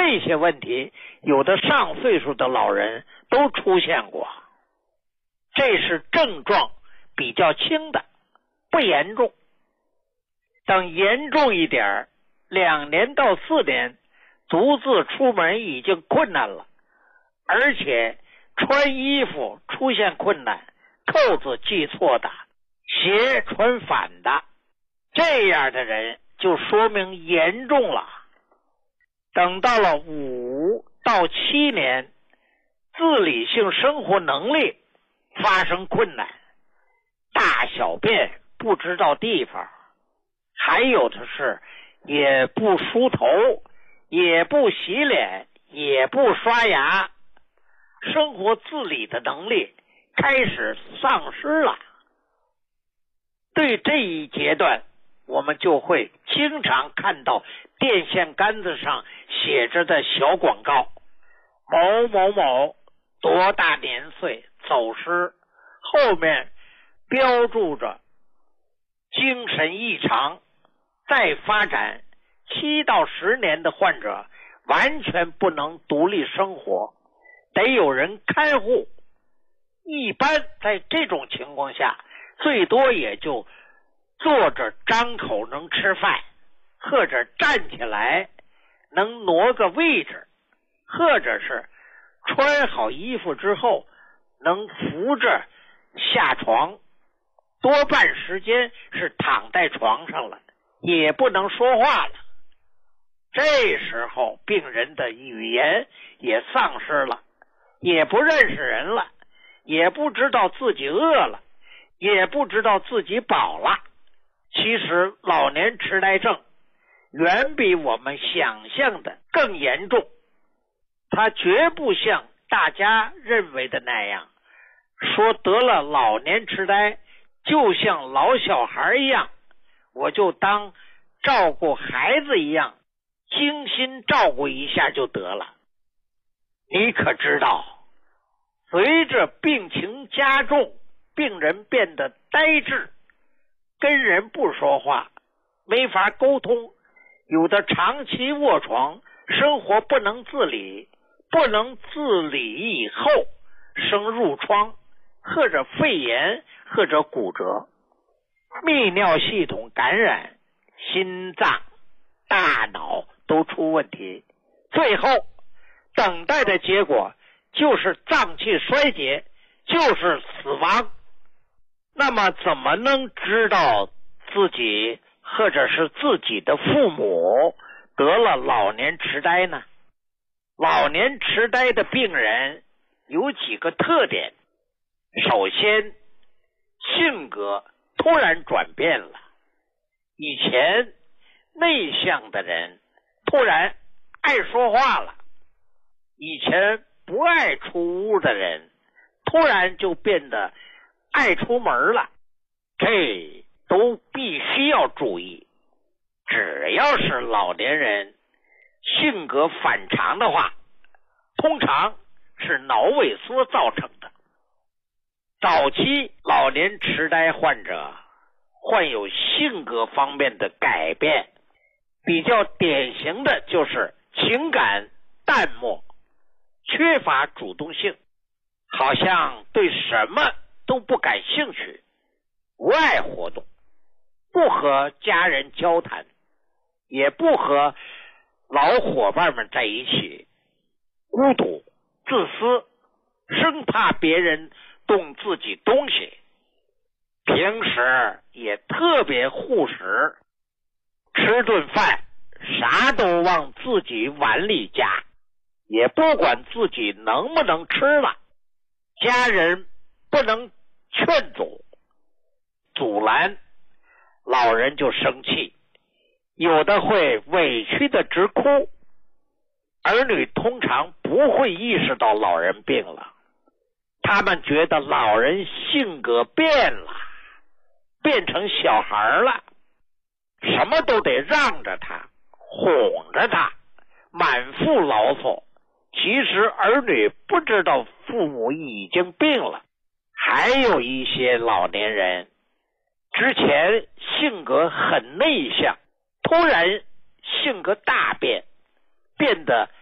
这些问题有的上岁数的老人都出现过，这是症状比较轻的，不严重。等严重一点，2年到4年独自出门已经困难了，而且穿衣服出现困难，扣子系错的，鞋穿反的，这样的人就说明严重了。等到了5到7年，自理性生活能力发生困难，大小便不知道地方，还有的是也不梳头，也不洗脸，也不刷牙，生活自理的能力开始丧失了。对这一阶段，我们就会经常看到电线杆子上写着的小广告，某某某多大年岁走失，后面标注着精神异常，再发展7到10年的患者完全不能独立生活，得有人看护。一般在这种情况下，最多也就坐着张口能吃饭，或者站起来能挪个位置，或者是穿好衣服之后能扶着下床，多半时间是躺在床上了，也不能说话了。这时候病人的语言也丧失了，也不认识人了，也不知道自己饿了，也不知道自己饱了。其实老年痴呆症远比我们想象的更严重，它绝不像大家认为的那样，说得了老年痴呆就像老小孩一样，我就当照顾孩子一样精心照顾一下就得了。你可知道，随着病情加重，病人变得呆滞，跟人不说话，没法沟通，有的长期卧床，生活不能自理，不能自理以后生褥疮，或者肺炎，或者骨折，泌尿系统感染，心脏、大脑都出问题，最后等待的结果就是脏器衰竭，就是死亡。那么怎么能知道自己或者是自己的父母得了老年痴呆呢？老年痴呆的病人有几个特点。首先，性格突然转变了，以前内向的人突然爱说话了，以前不爱出屋的人突然就变得爱出门了，这都必须要注意。只要是老年人性格反常的话，通常是脑萎缩造成的。早期老年痴呆患者患有性格方面的改变，比较典型的就是情感淡漠，缺乏主动性，好像对什么都不感兴趣，不爱活动，不和家人交谈，也不和老伙伴们在一起，孤独、自私，生怕别人动自己东西，平时也特别护食，吃顿饭啥都往自己碗里夹，也不管自己能不能吃了，家人不能劝阻拦，老人就生气，有的会委屈的直哭。儿女通常不会意识到老人病了，他们觉得老人性格变了，变成小孩了，什么都得让着他，哄着他，满腹牢骚。其实儿女不知道父母已经病了。还有一些老年人之前性格很内向，突然性格大变，变得